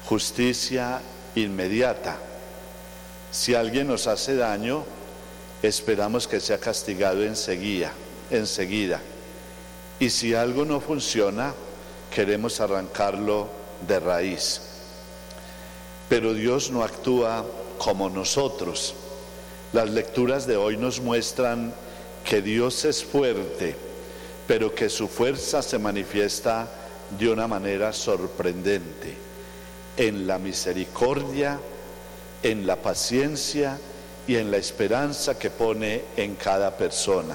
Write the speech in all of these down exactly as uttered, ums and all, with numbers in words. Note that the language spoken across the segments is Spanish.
justicia inmediata. Si alguien nos hace daño, esperamos que sea castigado enseguida, enseguida. Y si algo no funciona, queremos arrancarlo de raíz. Pero Dios no actúa como nosotros. Las lecturas de hoy nos muestran que Dios es fuerte, pero que su fuerza se manifiesta de una manera sorprendente, en la misericordia, en la paciencia y en la esperanza que pone en cada persona.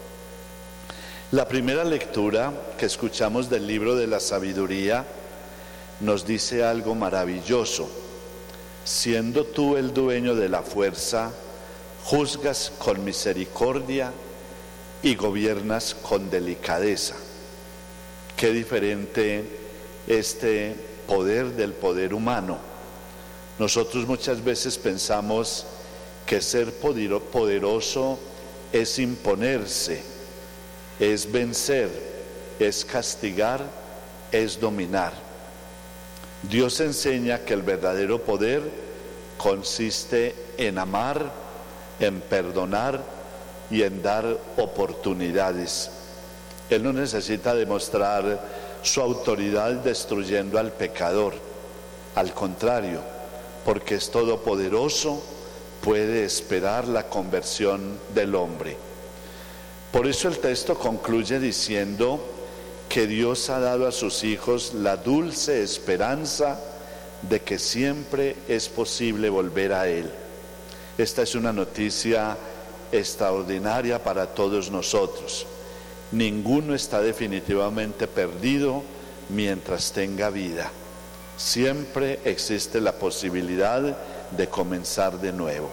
La primera lectura que escuchamos del libro de la sabiduría nos dice algo maravilloso. Siendo tú el dueño de la fuerza, juzgas con misericordia y gobiernas con delicadeza. Qué diferente este poder del poder humano. Nosotros muchas veces pensamos que ser poderoso es imponerse, es vencer, es castigar, es dominar. Dios enseña que el verdadero poder consiste en amar, en perdonar y en dar oportunidades. Él no necesita demostrar su autoridad destruyendo al pecador. Al contrario, porque es todopoderoso, puede esperar la conversión del hombre. Por eso el texto concluye diciendo que Dios ha dado a sus hijos la dulce esperanza de que siempre es posible volver a Él. Esta es una noticia extraordinaria para todos nosotros. Ninguno está definitivamente perdido mientras tenga vida. Siempre existe la posibilidad de comenzar de nuevo.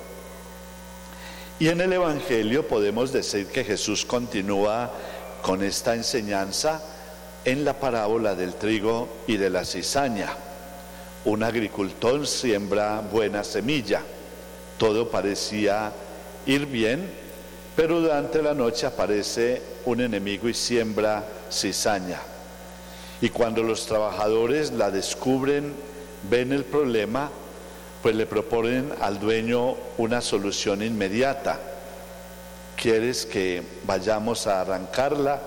Y en el Evangelio podemos decir que Jesús continúa con esta enseñanza en la parábola del trigo y de la cizaña. Un agricultor siembra buena semilla. Todo parecía ir bien, pero durante la noche aparece un enemigo y siembra cizaña. Y cuando los trabajadores la descubren, ven el problema, pues le proponen al dueño una solución inmediata. ¿Quieres que vayamos a arrancarla?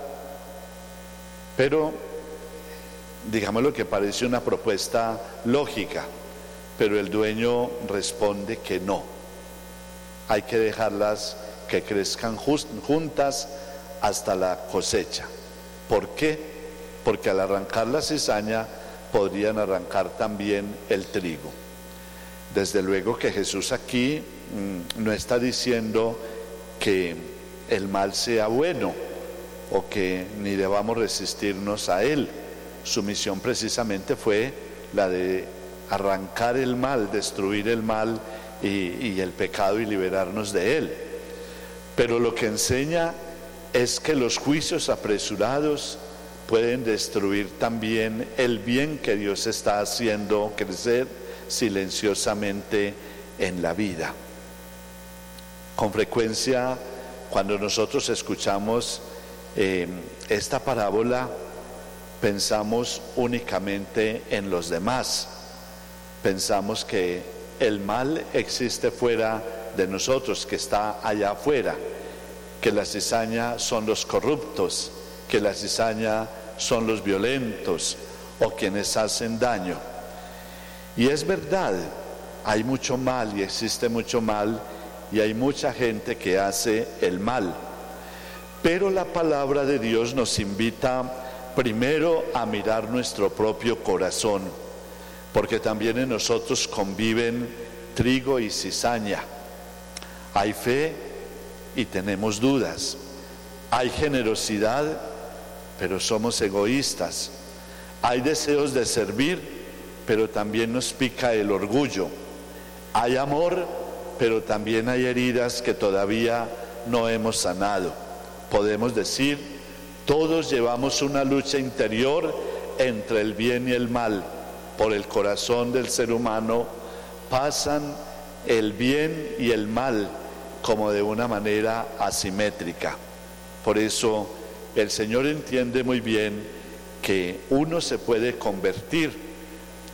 Pero, digamos lo que parece una propuesta lógica, pero el dueño responde que no. Hay que dejarlas que crezcan juntas hasta la cosecha. ¿Por qué? Porque al arrancar la cizaña podrían arrancar también el trigo. Desde luego que Jesús aquí mmm, no está diciendo que el mal sea bueno o que ni debamos resistirnos a él. Su misión precisamente fue la de arrancar el mal, destruir el mal y, y el pecado y liberarnos de él. Pero lo que enseña es que los juicios apresurados pueden destruir también el bien que Dios está haciendo crecer silenciosamente en la vida. Con frecuencia, cuando nosotros escuchamos eh, esta parábola, pensamos únicamente en los demás. Pensamos que el mal existe fuera de nosotros, que está allá afuera, que la cizaña son los corruptos, que la cizaña son los violentos o quienes hacen daño. Y es verdad, hay mucho mal y existe mucho mal y hay mucha gente que hace el mal. Pero la palabra de Dios nos invita primero a mirar nuestro propio corazón, porque también en nosotros conviven trigo y cizaña. Hay fe y tenemos dudas. Hay generosidad, pero somos egoístas. Hay deseos de servir, pero también nos pica el orgullo. Hay amor, pero también hay heridas que todavía no hemos sanado. Podemos decir, todos llevamos una lucha interior entre el bien y el mal. Por el corazón del ser humano pasan el bien y el mal como de una manera asimétrica. Por eso el Señor entiende muy bien que uno se puede convertir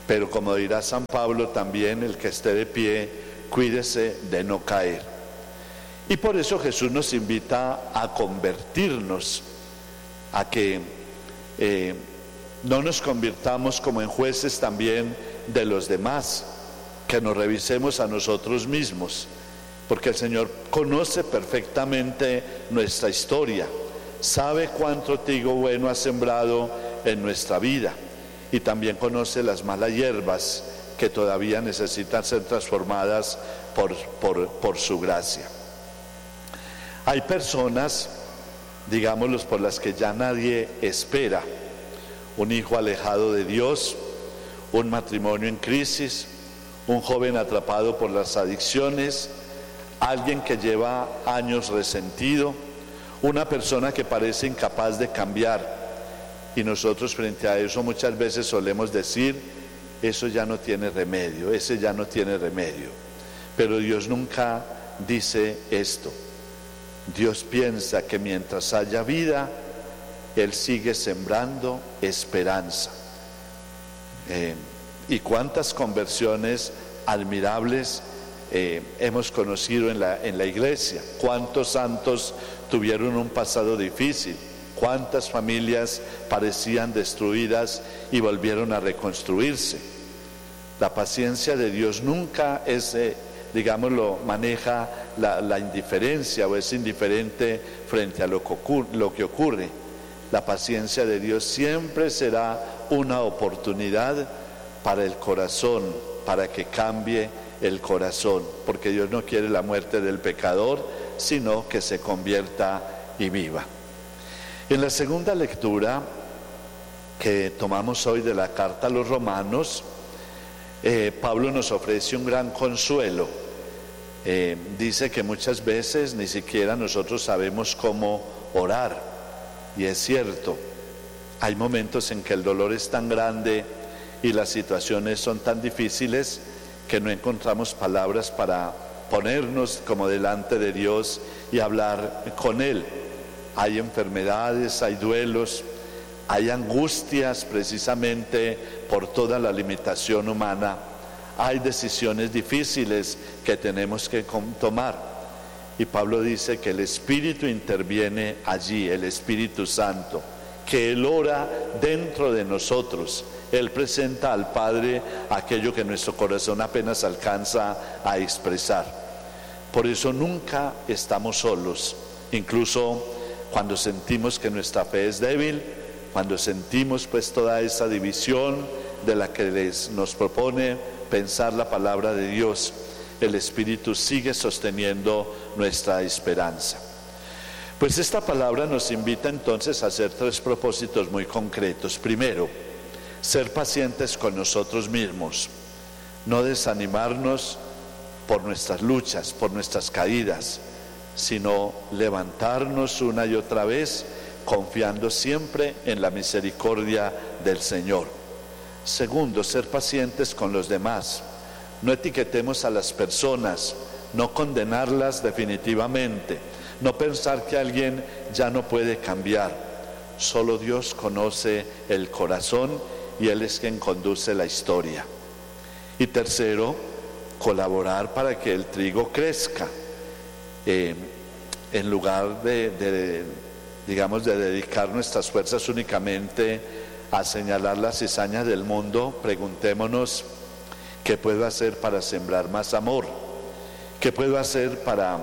Pero como dirá San Pablo también, el que esté de pie, cuídese de no caer. Y por eso Jesús nos invita a convertirnos, a que eh, no nos convirtamos como en jueces también de los demás, que nos revisemos a nosotros mismos, porque el Señor conoce perfectamente nuestra historia, sabe cuánto trigo bueno ha sembrado en nuestra vida y también conoce las malas hierbas que todavía necesitan ser transformadas por, por, por su gracia. Hay personas, digámoslos, por las que ya nadie espera: un hijo alejado de Dios, un matrimonio en crisis, un joven atrapado por las adicciones, alguien que lleva años resentido, una persona que parece incapaz de cambiar. Y nosotros frente a eso muchas veces solemos decir: eso ya no tiene remedio, ese ya no tiene remedio. Pero Dios nunca dice esto. Dios piensa que mientras haya vida, Él sigue sembrando esperanza. Eh, y cuántas conversiones admirables eh, hemos conocido en la, en la iglesia. Cuántos santos tuvieron un pasado difícil, cuántas familias parecían destruidas y volvieron a reconstruirse. La paciencia de Dios nunca es, eh, digámoslo, maneja la, la indiferencia o es indiferente frente a lo que ocurre, lo que ocurre. La paciencia de Dios siempre será una oportunidad para el corazón, para que cambie el corazón, porque Dios no quiere la muerte del pecador, sino que se convierta y viva. En la segunda lectura que tomamos hoy de la carta a los Romanos, eh, Pablo nos ofrece un gran consuelo. Eh, dice que muchas veces ni siquiera nosotros sabemos cómo orar, y es cierto. Hay momentos en que el dolor es tan grande y las situaciones son tan difíciles que no encontramos palabras para ponernos como delante de Dios y hablar con Él. Hay enfermedades, hay duelos, hay angustias precisamente por toda la limitación humana. Hay decisiones difíciles que tenemos que tomar. Y Pablo dice que el Espíritu interviene allí, el Espíritu Santo, que Él ora dentro de nosotros. Él presenta al Padre aquello que nuestro corazón apenas alcanza a expresar. Por eso nunca estamos solos, incluso cuando sentimos que nuestra fe es débil, cuando sentimos pues toda esa división de la que les, nos propone pensar la palabra de Dios. El Espíritu sigue sosteniendo nuestra esperanza. Pues esta palabra nos invita entonces a hacer tres propósitos muy concretos. Primero, ser pacientes con nosotros mismos, no desanimarnos por nuestras luchas, por nuestras caídas, sino levantarnos una y otra vez, confiando siempre en la misericordia del Señor. Segundo, ser pacientes con los demás. No etiquetemos a las personas, no condenarlas definitivamente, no pensar que alguien ya no puede cambiar. Solo Dios conoce el corazón y Él es quien conduce la historia. Y tercero, colaborar para que el trigo crezca. Eh, en lugar de, de, digamos, de dedicar nuestras fuerzas únicamente a señalar las cizañas del mundo, preguntémonos: ¿qué puedo hacer para sembrar más amor? ¿Qué puedo hacer para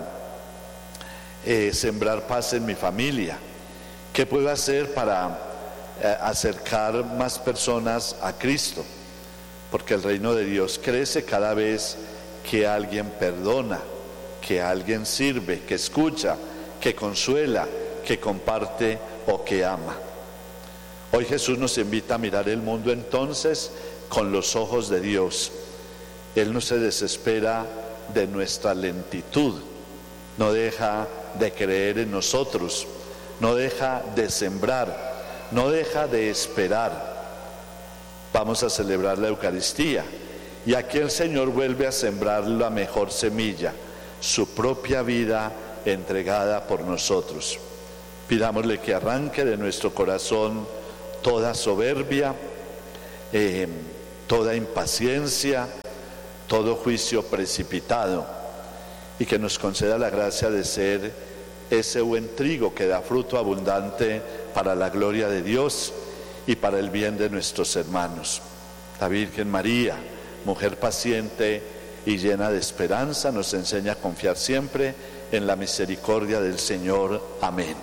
eh, sembrar paz en mi familia? ¿Qué puedo hacer para eh, acercar más personas a Cristo? Porque el reino de Dios crece cada vez que alguien perdona, que alguien sirve, que escucha, que consuela, que comparte o que ama. Hoy Jesús nos invita a mirar el mundo entonces con los ojos de Dios. Él no se desespera de nuestra lentitud, no deja de creer en nosotros, no deja de sembrar, no deja de esperar. Vamos a celebrar la Eucaristía y aquí el Señor vuelve a sembrar la mejor semilla, su propia vida entregada por nosotros. Pidámosle que arranque de nuestro corazón toda soberbia, eh, toda impaciencia, todo juicio precipitado, y que nos conceda la gracia de ser ese buen trigo que da fruto abundante para la gloria de Dios y para el bien de nuestros hermanos. La Virgen María, mujer paciente y llena de esperanza, nos enseña a confiar siempre en la misericordia del Señor. Amén.